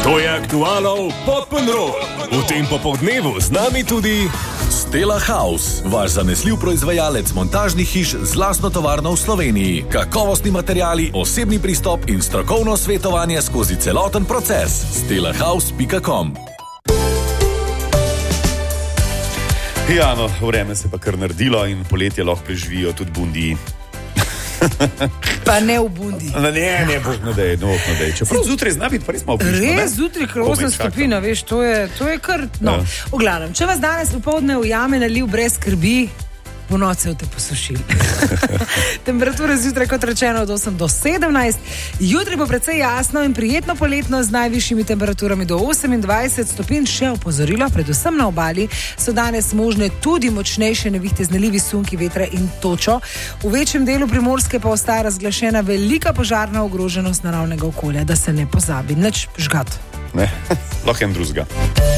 To je Aktualov Podprl. V tem popoldnevu z nami tudi Stella House, vaš zanesljiv proizvajalec montažnih hiš z lastno tovarno v Sloveniji. Kakovostni materiali, osebni pristop in strokovno svetovanje skozi celoten proces. stellahouse.com. Ja, no, vreme se pa kar naredilo in poletje lahko preživijo tudi bundiji. Pa ne v bundi. Ne, bog ne dej. Čeprav zjutraj zna biti pa res malo prišlo. Res, zjutraj kar 8 stopinj, veš, to je kar, no. V glavnem, če vas danes popoldne v jame naliv brez skrbi, po noci boste posušili. Temperatura zjutraj, kot rečeno, od 8 do 17. Jutri bo precej jasno in prijetno poletno z najvišjimi temperaturami do 28 stopinj. Še opozorilo, predvsem na obali, so danes možne tudi močnejše nevihte z nalivi sunki, vetra in točo. V večjem delu Primorske pa ostaja razglašena velika požarna ogroženost naravnega okolja, da se ne pozabi. Nič žgat. Ne, lahko en drugega.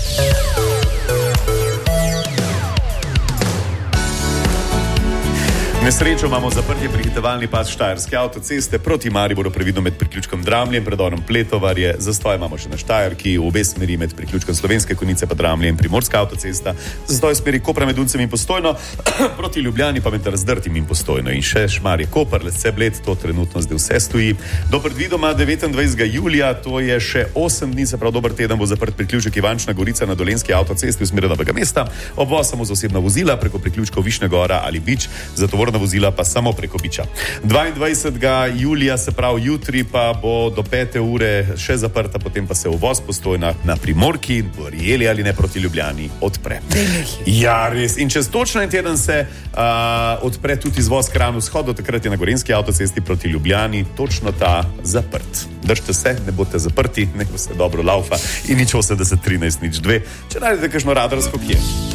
Nesrečo imamo zaprtje prehitevalni pas Štajerske avtoceste proti Mariboru, previdno med priključkom Dramlje in predorom Pletovarje. Zastoj imamo še na Štajerki, v obe smeri med priključkom Slovenske Konjice pa Dramlje in Primorska avtocesta. Zastoj smeri Kopra med Uncem in Postojno, proti Ljubljani pa med Razdrtim in Postojno. In še Šmarje Koper, Lesce Bled, to trenutno zdaj vse stoji. Do predvidoma 29. julija, to je še 8 dni, se prav dober teden, bo zaprt priključek Ivančna Gorica na Dolenjski avtocesti v smeri Novega mesta. Obvoz samo za osebna vozila preko priključkov Višnja Gora ali Bič, za tovorna vozila pa samo preko Biča. 22. julija, se pravi jutri, pa bo do 5. ure še zaprta, potem pa se uvoz Postojna na Primorki, verjeli ali ne, proti Ljubljani odpre. Ja, res. In čez točno en teden se odpre tudi izvoz Kranj vzhod, do takrat je na Gorenjski avtocesti proti Ljubljani točno ta zaprt. Držite se, ne boste zaprti, nek se dobro laufa in nič 80 13 nič 2, če najdete kakšno radarsko kje.